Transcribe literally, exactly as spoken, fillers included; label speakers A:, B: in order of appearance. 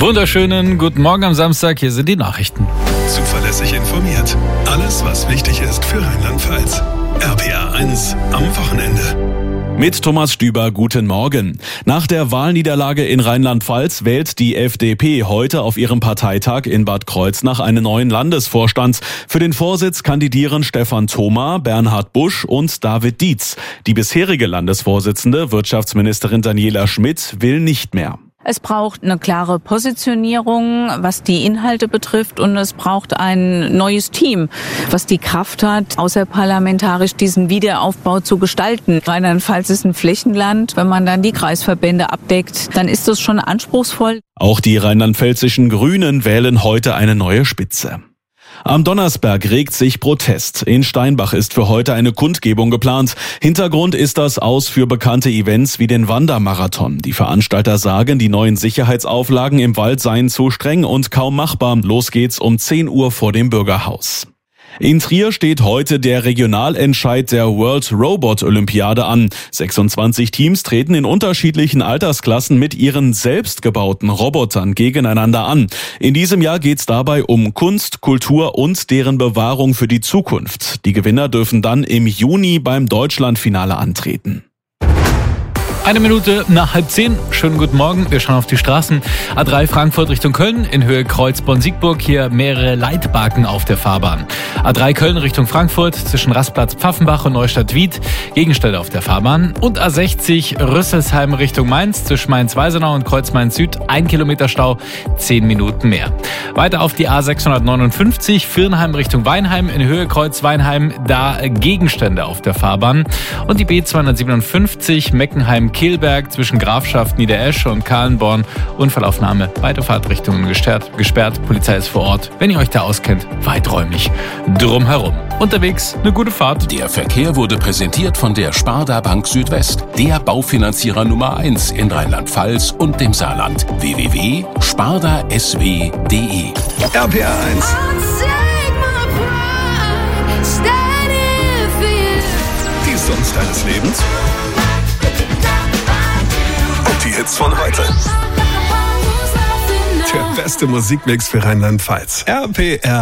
A: Wunderschönen guten Morgen am Samstag, hier sind die Nachrichten.
B: Zuverlässig informiert. Alles, was wichtig ist für Rheinland-Pfalz. R P R eins am Wochenende.
C: Mit Thomas Stüber, guten Morgen. Nach der Wahlniederlage in Rheinland-Pfalz wählt die F D P heute auf ihrem Parteitag in Bad Kreuznach einen neuen Landesvorstand. Für den Vorsitz kandidieren Stefan Thoma, Bernhard Busch und David Dietz. Die bisherige Landesvorsitzende, Wirtschaftsministerin Daniela Schmidt, will nicht mehr.
D: Es braucht eine klare Positionierung, was die Inhalte betrifft, und es braucht ein neues Team, was die Kraft hat, außerparlamentarisch diesen Wiederaufbau zu gestalten. Rheinland-Pfalz ist ein Flächenland. Wenn man dann die Kreisverbände abdeckt, dann ist das schon anspruchsvoll.
C: Auch die rheinland-pfälzischen Grünen wählen heute eine neue Spitze. Am Donnersberg regt sich Protest. In Steinbach ist für heute eine Kundgebung geplant. Hintergrund ist das Aus für bekannte Events wie den Wandermarathon. Die Veranstalter sagen, die neuen Sicherheitsauflagen im Wald seien zu streng und kaum machbar. Los geht's um zehn Uhr vor dem Bürgerhaus. In Trier steht heute der Regionalentscheid der World Robot Olympiade an. sechsundzwanzig Teams treten in unterschiedlichen Altersklassen mit ihren selbstgebauten Robotern gegeneinander an. In diesem Jahr geht's dabei um Kunst, Kultur und deren Bewahrung für die Zukunft. Die Gewinner dürfen dann im Juni beim Deutschlandfinale antreten.
A: Eine Minute nach halb zehn. Schönen guten Morgen. Wir schauen auf die Straßen. A drei Frankfurt Richtung Köln in Höhe Kreuz-Bonn-Siegburg. Hier mehrere Leitbaken auf der Fahrbahn. A drei Köln Richtung Frankfurt zwischen Rastplatz Pfaffenbach und Neustadt-Wied. Gegenstände auf der Fahrbahn. Und A sechzig Rüsselsheim Richtung Mainz zwischen Mainz-Weisenau und Kreuz-Main-Süd. Ein Kilometer Stau, zehn Minuten mehr. Weiter auf die A sechshundertneunundfünfzig Virnheim Richtung Weinheim in Höhe Kreuz-Weinheim. Da Gegenstände auf der Fahrbahn. Und die B zweihundertsiebenundfünfzig Meckenheim Kehlberg zwischen Grafschaft Niederesch und Kahlenborn. Unfallaufnahme. Beide Fahrtrichtungen gesperrt. gesperrt. Polizei ist vor Ort. Wenn ihr euch da auskennt, weiträumig drumherum. Unterwegs eine gute Fahrt.
E: Der Verkehr wurde präsentiert von der Sparda Bank Südwest, der Baufinanzierer Nummer eins in Rheinland-Pfalz und dem Saarland. w w w punkt sparda s w punkt d e.
B: R P R eins. Die Songs deines Lebens. Und die Hits von heute. Der beste Musikmix für Rheinland-Pfalz. R P R